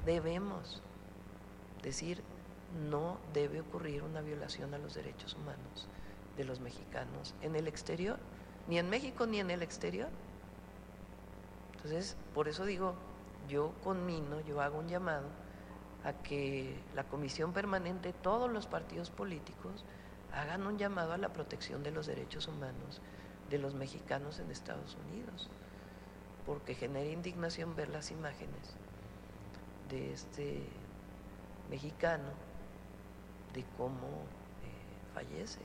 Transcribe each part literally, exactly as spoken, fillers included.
debemos decir, no debe ocurrir una violación a los derechos humanos de los mexicanos en el exterior, ni en México ni en el exterior. Entonces, por eso digo, yo conmino, yo hago un llamado a que la Comisión Permanente, todos los partidos políticos, hagan un llamado a la protección de los derechos humanos de los mexicanos en Estados Unidos, porque genera indignación ver las imágenes de este mexicano, de cómo eh, fallece.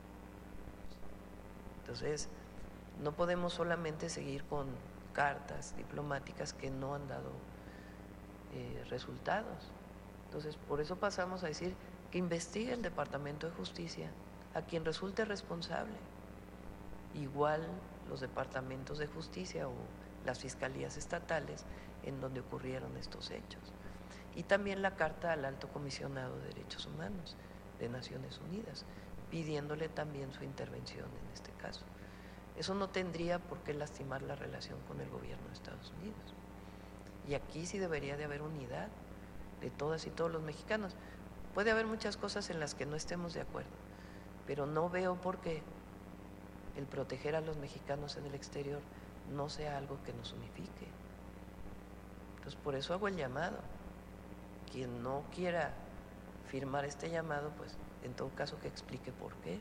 Entonces, no podemos solamente seguir con cartas diplomáticas que no han dado eh, resultados. Entonces, por eso pasamos a decir que investigue el Departamento de Justicia a quien resulte responsable. Igual los departamentos de justicia o las fiscalías estatales en donde ocurrieron estos hechos. Y también la carta al Alto Comisionado de Derechos Humanos de Naciones Unidas, pidiéndole también su intervención en este caso. Eso no tendría por qué lastimar la relación con el gobierno de Estados Unidos. Y aquí sí debería de haber unidad de todas y todos los mexicanos. Puede haber muchas cosas en las que no estemos de acuerdo, pero no veo por qué el proteger a los mexicanos en el exterior no sea algo que nos unifique. Entonces, por eso hago el llamado. Quien no quiera firmar este llamado, pues en todo caso que explique por qué.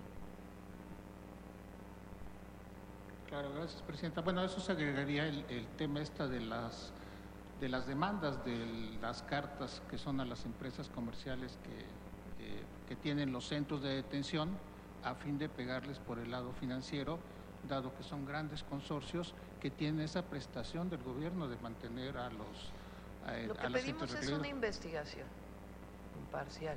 Claro, gracias, Presidenta. Bueno, a eso se agregaría el, el tema esta de las, de las demandas, de las cartas que son a las empresas comerciales que, eh, que tienen los centros de detención a fin de pegarles por el lado financiero, dado que son grandes consorcios que tienen esa prestación del gobierno de mantener a los a, Lo que a los pedimos es una investigación imparcial,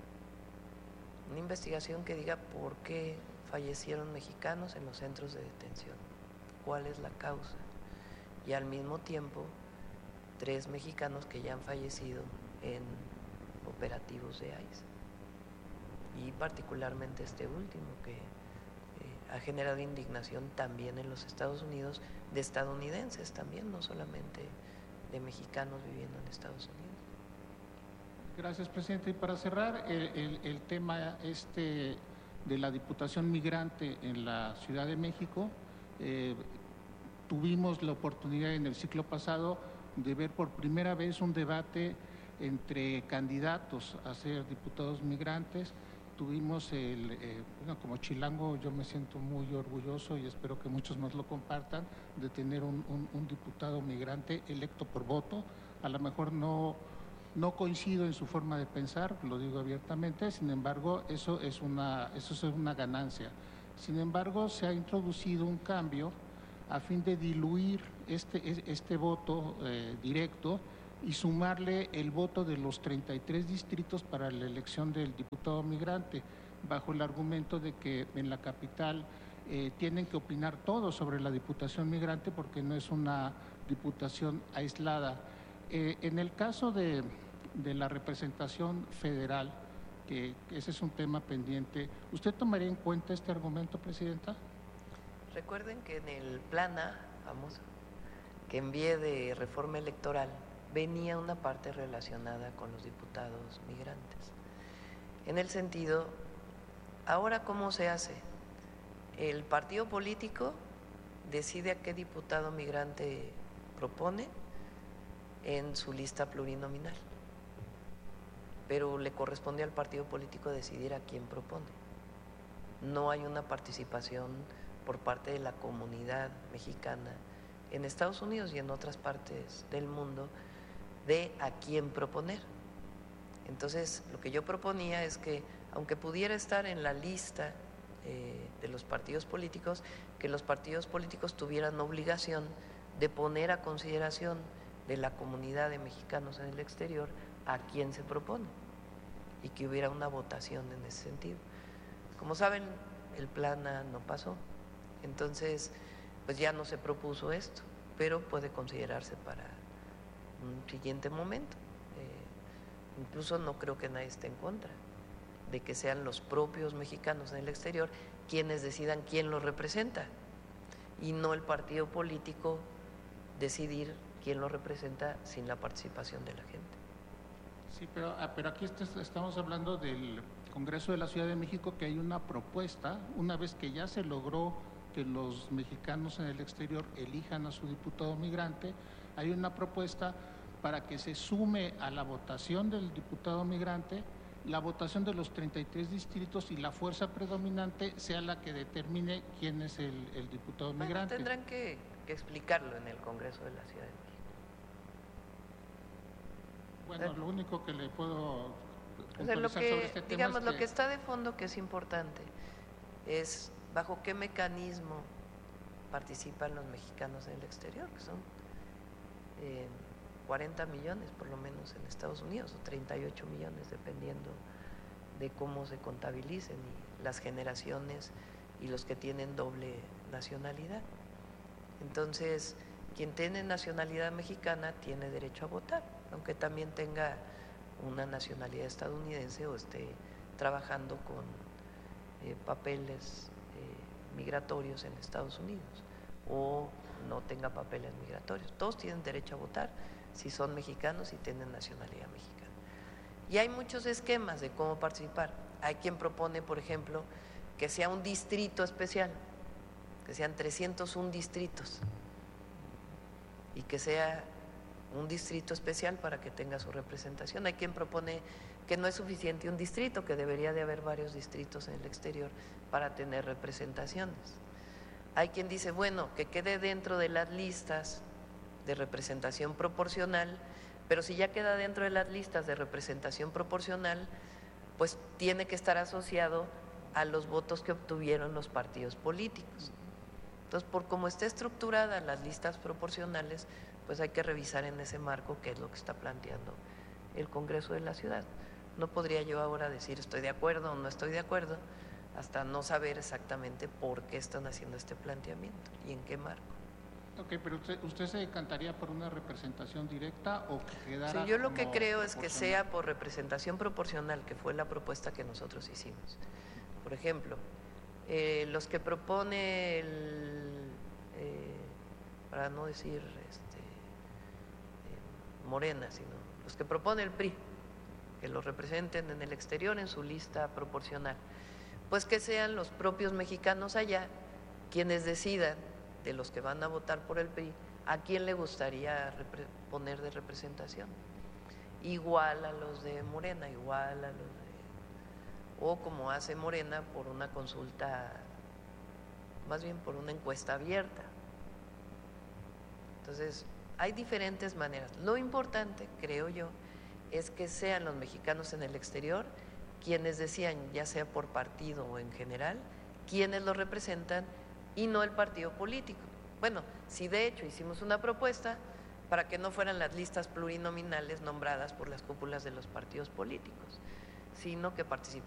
una investigación que diga por qué fallecieron mexicanos en los centros de detención, cuál es la causa, y al mismo tiempo tres mexicanos que ya han fallecido en operativos de I C E, y particularmente este último que eh, ha generado indignación también en los Estados Unidos, de estadounidenses también, no solamente de mexicanos viviendo en Estados Unidos. Gracias, Presidente. Y para cerrar, el, el, el tema este de la Diputación Migrante en la Ciudad de México, eh, tuvimos la oportunidad en el ciclo pasado de ver por primera vez un debate entre candidatos a ser diputados migrantes. Tuvimos, el, eh, bueno, como chilango yo me siento muy orgulloso y espero que muchos más lo compartan, de tener un, un, un diputado migrante electo por voto. A lo mejor no, no coincido en su forma de pensar, lo digo abiertamente, sin embargo, eso es una, eso es una ganancia. Sin embargo, se ha introducido un cambio a fin de diluir este, este voto eh, directo y sumarle el voto de los treinta y tres distritos para la elección del diputado migrante, bajo el argumento de que en la capital eh, tienen que opinar todos sobre la diputación migrante porque no es una diputación aislada. Eh, en el caso de, de la representación federal, que, que ese es un tema pendiente, ¿usted tomaría en cuenta este argumento, Presidenta? Recuerden que en el plan A, famoso, que envié de reforma electoral, venía una parte relacionada con los diputados migrantes. En el sentido, ahora ¿cómo se hace? El partido político decide a qué diputado migrante propone en su lista plurinominal, pero le corresponde al partido político decidir a quién propone. No hay una participación por parte de la comunidad mexicana en Estados Unidos y en otras partes del mundo de a quién proponer. Entonces, lo que yo proponía es que, aunque pudiera estar en la lista eh, de los partidos políticos, que los partidos políticos tuvieran obligación de poner a consideración de la comunidad de mexicanos en el exterior a quién se propone y que hubiera una votación en ese sentido. Como saben, el plan A no pasó, entonces pues ya no se propuso esto, pero puede considerarse para un siguiente momento. Eh, incluso no creo que nadie esté en contra de que sean los propios mexicanos en el exterior quienes decidan quién los representa y no el partido político decidir quién lo representa sin la participación de la gente. Sí, pero, pero aquí estamos hablando del Congreso de la Ciudad de México, que hay una propuesta, una vez que ya se logró que los mexicanos en el exterior elijan a su diputado migrante, hay una propuesta para que se sume a la votación del diputado migrante la votación de los treinta y tres distritos y la fuerza predominante sea la que determine quién es el, el diputado bueno, migrante. Tendrán que, que explicarlo en el Congreso de la Ciudad de México. Bueno, ¿Eh? Lo único que le puedo puntualizar o sea, lo que, sobre este tema digamos, es que... lo que está de fondo, que es importante, es bajo qué mecanismo participan los mexicanos en el exterior, que son eh, cuarenta millones por lo menos en Estados Unidos, o treinta y ocho millones, dependiendo de cómo se contabilicen, y las generaciones y los que tienen doble nacionalidad. Entonces, quien tiene nacionalidad mexicana tiene derecho a votar, aunque también tenga una nacionalidad estadounidense o esté trabajando con eh, papeles eh, migratorios en Estados Unidos o no tenga papeles migratorios. Todos tienen derecho a votar si son mexicanos y tienen nacionalidad mexicana. Y hay muchos esquemas de cómo participar. Hay quien propone, por ejemplo, que sea un distrito especial, que sean trescientos uno distritos y que sea un distrito especial para que tenga su representación. Hay quien propone que no es suficiente un distrito, que debería de haber varios distritos en el exterior para tener representaciones. Hay quien dice, bueno, que quede dentro de las listas de representación proporcional, pero si ya queda dentro de las listas de representación proporcional, pues tiene que estar asociado a los votos que obtuvieron los partidos políticos. Entonces, por cómo está estructurada las listas proporcionales, pues hay que revisar en ese marco qué es lo que está planteando el Congreso de la Ciudad. No podría yo ahora decir estoy de acuerdo o no estoy de acuerdo, hasta no saber exactamente por qué están haciendo este planteamiento y en qué marco. Ok, pero usted, usted se decantaría por una representación directa o que quedara sí, yo lo que creo es que sea proporcional? por representación proporcional, que fue la propuesta que nosotros hicimos. Por ejemplo, eh, los que propone el, eh, para no decir este, eh, Morena, sino los que propone el P R I, que los representen en el exterior en su lista proporcional, pues que sean los propios mexicanos allá quienes decidan, de los que van a votar por el P R I, a quién le gustaría poner de representación. Igual a los de Morena, igual a los de… o como hace Morena por una consulta, más bien por una encuesta abierta. Entonces, hay diferentes maneras. Lo importante, creo yo, es que sean los mexicanos en el exterior quienes decían, ya sea por partido o en general, quienes los representan y no el partido político. Bueno, si de hecho hicimos una propuesta para que no fueran las listas plurinominales nombradas por las cúpulas de los partidos políticos, sino que participaran